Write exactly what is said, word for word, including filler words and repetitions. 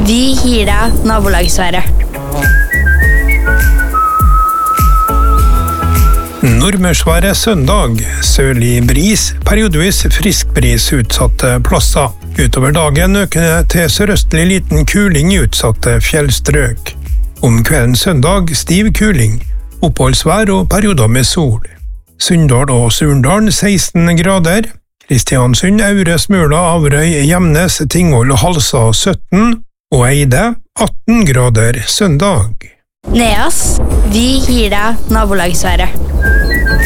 Vi gir deg nabolagsværet. Nordmørsværet søndag, sørlig bris, periodevis frisk bris utsatte plasser. Utover dagen økende til sørøstlig liten kuling i utsatte fjellstrøk. Om kvelden søndag stiv kuling, oppholdsvær og perioder med sol. Sunndal og Surndalen seksten grader, Kristiansund, Aure, Smøla, Averøy, Gjemnes, Tingvoll og Halsa sytten, og Eide atten grader søndag. Neas, vi gir deg nabolagsværet.